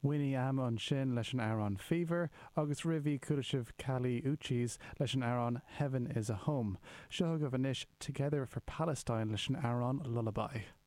Winnie am an sin leis an Aaron Fever, agus rihí cuirisibh Cali Uchis leis an Aaron Heaven is a Home. Seo go bhanis Together for Palestine leis an Aaron Lullaby.